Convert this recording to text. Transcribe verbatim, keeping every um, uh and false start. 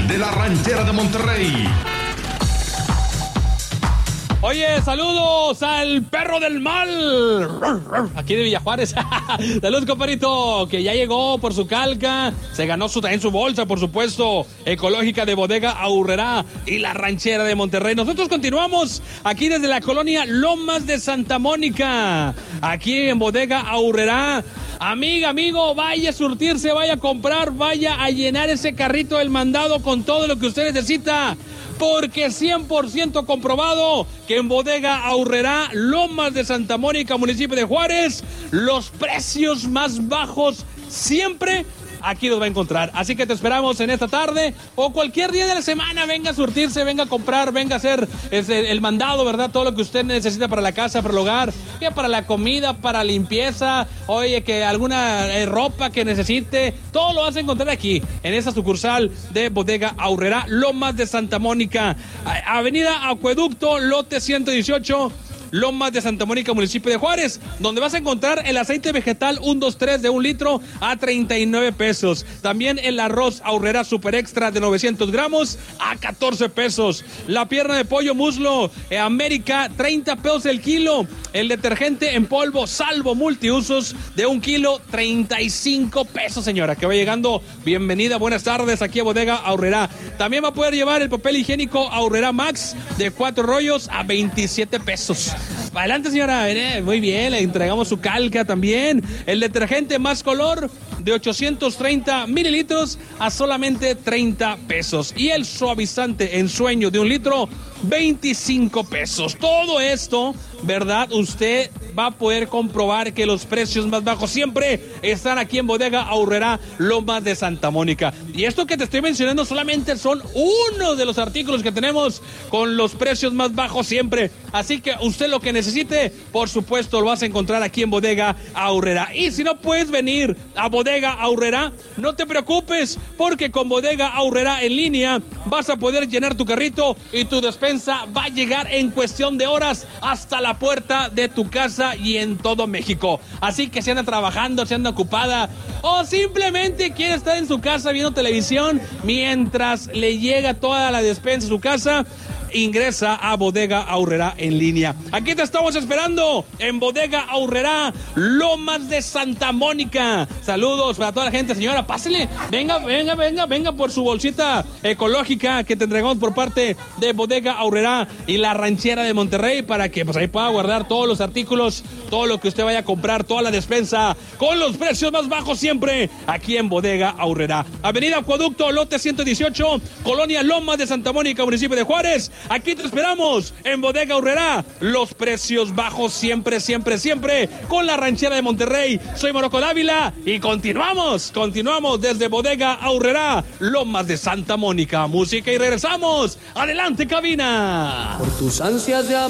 de la Ranchera de Monterrey. Oye, saludos al perro del mal, aquí de Villajuárez. Saludos, compadrito, que ya llegó por su calca, se ganó su, en su bolsa, por supuesto, ecológica de Bodega Aurrerá y la Ranchera de Monterrey. Nosotros continuamos aquí desde la colonia Lomas de Santa Mónica, aquí en Bodega Aurrerá. Amiga, amigo, vaya a surtirse, vaya a comprar, vaya a llenar ese carrito del mandado con todo lo que usted necesita. Porque cien por ciento comprobado que en Bodega Aurrerá, Lomas de Santa Mónica, municipio de Juárez, los precios más bajos siempre aquí los va a encontrar. Así que te esperamos en esta tarde o cualquier día de la semana. Venga a surtirse, venga a comprar, venga a hacer ese, el mandado, ¿verdad? Todo lo que usted necesita para la casa, para el hogar, que para la comida, para limpieza, oye, que alguna eh, ropa que necesite, todo lo vas a encontrar aquí, en esa sucursal de Bodega Aurrerá, Lomas de Santa Mónica, Avenida Acueducto, lote ciento dieciocho, Lomas de Santa Mónica, municipio de Juárez, donde vas a encontrar el aceite vegetal uno dos tres de un litro a treinta y nueve pesos. También el arroz Aurrerá Super Extra de novecientos gramos a catorce pesos. La pierna de pollo muslo eh, América, treinta pesos el kilo. El detergente en polvo Salvo multiusos de un kilo, treinta y cinco pesos, señora, que va llegando. Bienvenida, buenas tardes aquí a Bodega Aurrerá. También va a poder llevar el papel higiénico Aurrerá Max de cuatro rollos a veintisiete pesos. Adelante, señora, eh, muy bien, le entregamos su calca también. El detergente Más Color de ochocientos treinta mililitros a solamente treinta pesos. Y el suavizante en sueño de un litro, veinticinco pesos. Todo esto, ¿verdad? Usted va a poder comprobar que los precios más bajos siempre están aquí en Bodega Aurrerá, Lomas de Santa Mónica. Y esto que te estoy mencionando solamente son uno de los artículos que tenemos con los precios más bajos siempre. Así que usted lo que necesite, por supuesto, lo vas a encontrar aquí en Bodega Aurrerá. Y si no puedes venir a Bodega Aurrerá, no te preocupes, porque con Bodega Aurrerá en línea vas a poder llenar tu carrito y tu despensa va a llegar en cuestión de horas hasta la puerta de tu casa y en todo México. Así que si anda trabajando, si anda ocupada o simplemente quiere estar en su casa viendo televisión mientras le llega toda la despensa a su casa, ingresa a Bodega Aurrerá en línea. Aquí te estamos esperando en Bodega Aurrerá, Lomas de Santa Mónica. Saludos para toda la gente, señora, pásele, venga, venga, venga, venga por su bolsita ecológica que te entregamos por parte de Bodega Aurrerá y la Ranchera de Monterrey, para que pues ahí pueda guardar todos los artículos, todo lo que usted vaya a comprar, toda la despensa, con los precios más bajos siempre, aquí en Bodega Aurrerá. Avenida Acueducto, lote ciento dieciocho, Colonia Lomas de Santa Mónica, municipio de Juárez. Aquí te esperamos en Bodega Aurrerá, los precios bajos siempre, siempre, siempre, con la Ranchera de Monterrey. Soy Morocco Dávila y continuamos, continuamos desde Bodega Aurrerá, Lomas de Santa Mónica. Música y regresamos. Adelante, cabina. Por tus ansias de amor.